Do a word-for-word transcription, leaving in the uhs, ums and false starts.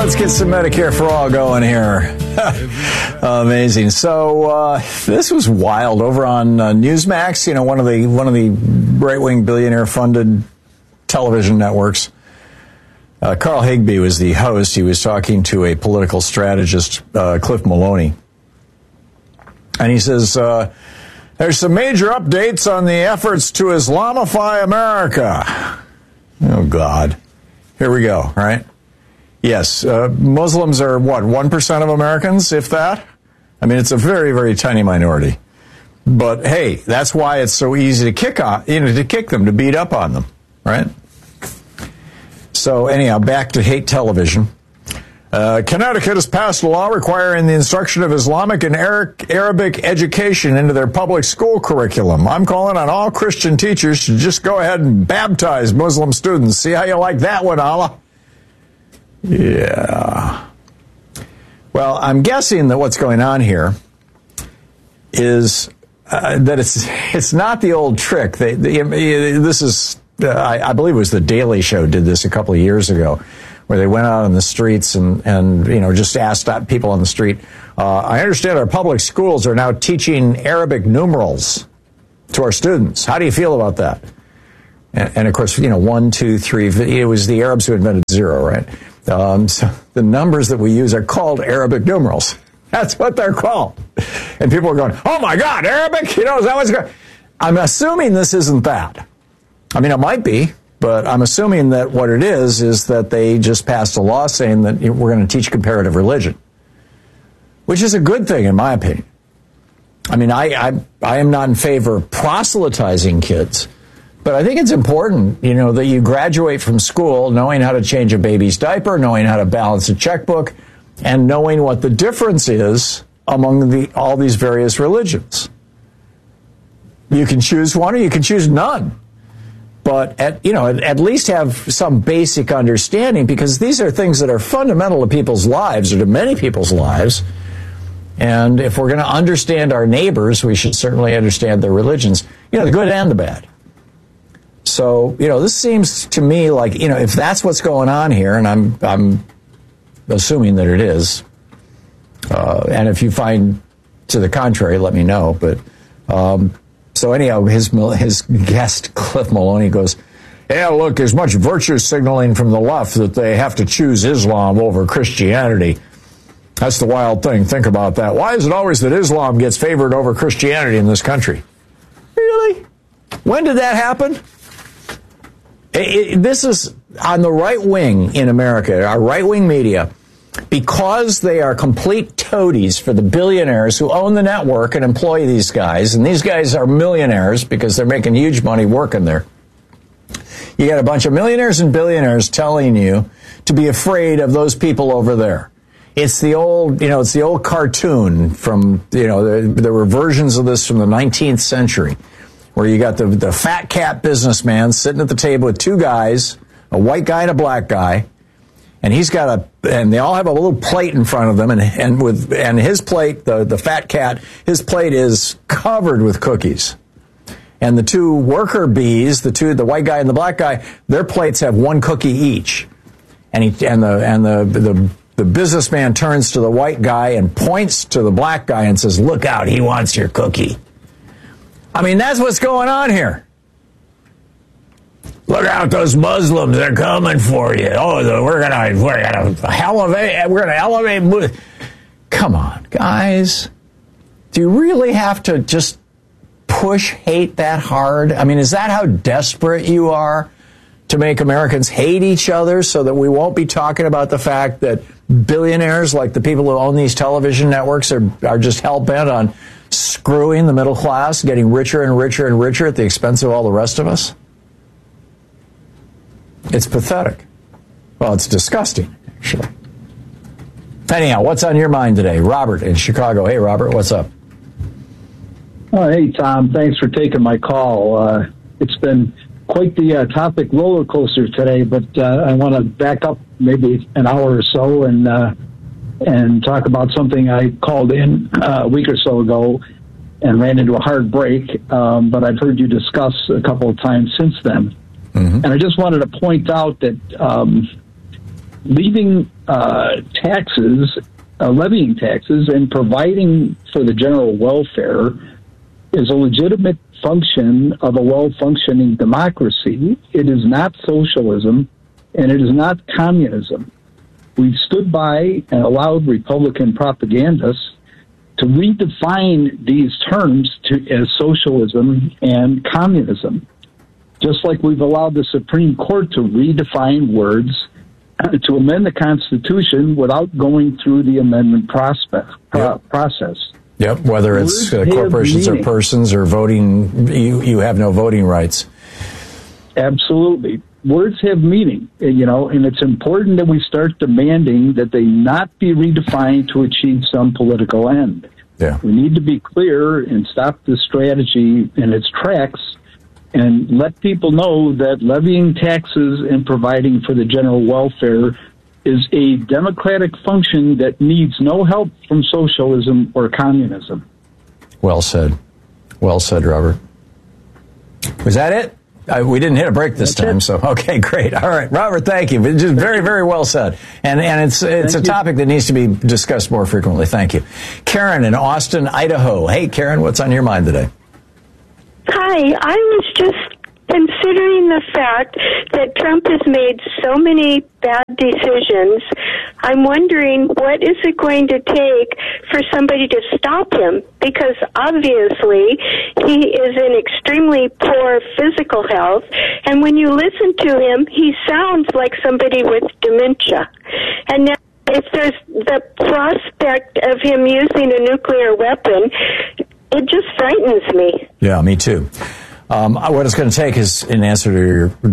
let's get some Medicare for All going here. Amazing. So uh, this was wild over on uh, Newsmax. You know, one of the one of the right-wing billionaire-funded television networks. Uh, Carl Higbee was the host. He was talking to a political strategist, uh, Cliff Maloney, and he says, uh, "There's some major updates on the efforts to Islamify America." Oh God, here we go. Right. Yes, uh, Muslims are, what, one percent of Americans, if that? I mean, it's a very, very tiny minority. But, hey, that's why it's so easy to kick on, you know, to kick them, to beat up on them, right? So, anyhow, back to hate television. Uh, Connecticut has passed a law requiring the instruction of Islamic and Arabic education into their public school curriculum. I'm calling on all Christian teachers to just go ahead and baptize Muslim students. See how you like that one, Allah? Yeah. Well, I'm guessing that what's going on here is uh, that it's it's not the old trick. They, they, this is, uh, I, I believe it was the Daily Show did this a couple of years ago, where they went out on the streets and, and you know, just asked people on the street, uh, I understand our public schools are now teaching Arabic numerals to our students. How do you feel about that? And, and of course, you know, one, two, three, it was the Arabs who invented zero, right? Um, so the numbers that we use are called Arabic numerals. That's what they're called. And people are going, oh my God, Arabic? You know, is that what's going on? I'm assuming this isn't that. I mean, it might be, but I'm assuming that what it is, is that they just passed a law saying that we're going to teach comparative religion, which is a good thing, in my opinion. I mean, I, I, I am not in favor of proselytizing kids. But I think it's important, you know, that you graduate from school knowing how to change a baby's diaper, knowing how to balance a checkbook, and knowing what the difference is among the all these various religions. You can choose one or you can choose none. But, at, you know, at, at least have some basic understanding, because these are things that are fundamental to people's lives, or to many people's lives. And if we're going to understand our neighbors, we should certainly understand their religions, you know, the good and the bad. So, you know, this seems to me like, you know, if that's what's going on here, and I'm I'm assuming that it is, uh, and if you find to the contrary, let me know. But um, so anyhow, his his guest, Cliff Maloney, goes, yeah, look, there's much virtue signaling from the left that they have to choose Islam over Christianity. That's the wild thing. Think about that. Why is it always that Islam gets favored over Christianity in this country? Really? When did that happen? It, it, this is on the right wing in America, our right-wing media, because they are complete toadies for the billionaires who own the network and employ these guys. And these guys are millionaires because they're making huge money working there. You got a bunch of millionaires and billionaires telling you to be afraid of those people over there. It's the old, you know, it's the old cartoon from, you know, there, there were versions of this from the nineteenth century. Where you got the, the fat cat businessman sitting at the table with two guys, a white guy and a black guy, and he's got a, and they all have a little plate in front of them, and and with and his plate, the the fat cat, his plate is covered with cookies, and the two worker bees, the two, the white guy and the black guy, their plates have one cookie each, and he and the and the the the businessman turns to the white guy and points to the black guy and says, "Look out, he wants your cookie." I mean, that's what's going on here. Look out, those Muslims, they're coming for you. Oh, we're gonna, we're gonna elevate, we're gonna elevate. Come on, guys. Do you really have to just push hate that hard? I mean, is that how desperate you are to make Americans hate each other so that we won't be talking about the fact that billionaires, like the people who own these television networks, are, are just hell-bent on screwing the middle class, getting richer and richer and richer at the expense of all the rest of us? It's pathetic. Well, it's disgusting, actually. Anyhow, what's on your mind today? Robert in Chicago. Hey, Robert, what's up? Oh, hey, Tom. Thanks for taking my call. Uh, it's been quite the uh, topic roller coaster today, but uh, I want to back up maybe an hour or so and uh, and talk about something I called in uh, a week or so ago and ran into a hard break, um, but I've heard you discuss a couple of times since then. Mm-hmm. And I just wanted to point out that um, leaving uh, taxes, uh, levying taxes, and providing for the general welfare is a legitimate function of a well-functioning democracy. It is not socialism, and it is not communism. We've stood by and allowed Republican propagandists to redefine these terms to, as socialism and communism, just like we've allowed the Supreme Court to redefine words uh, to amend the Constitution without going through the amendment prospect, uh, yep. process. Yep, whether it's uh, corporations or persons or voting, you, you have no voting rights. Absolutely. Words have meaning, you know, and it's important that we start demanding that they not be redefined to achieve some political end. Yeah. We need to be clear and stop the strategy in its tracks and let people know that levying taxes and providing for the general welfare is a democratic function that needs no help from socialism or communism. Well said. Well said, Robert. Was that it? Uh, we didn't hit a break this That's time, it. so okay, great. All right, Robert, thank you. Just very, very well said. And and it's it's Thank a you. topic that needs to be discussed more frequently. Thank you. Karen in Austin, Idaho. Hey, Karen, what's on your mind today? Hi, I was just considering the fact that Trump has made so many bad decisions. I'm wondering, what is it going to take for somebody to stop him? Because obviously he is in extremely poor physical health, and when you listen to him, he sounds like somebody with dementia. And now, if there's the prospect of him using a nuclear weapon, it just frightens me. Yeah, me too. Um, what it's going to take is, in answer to your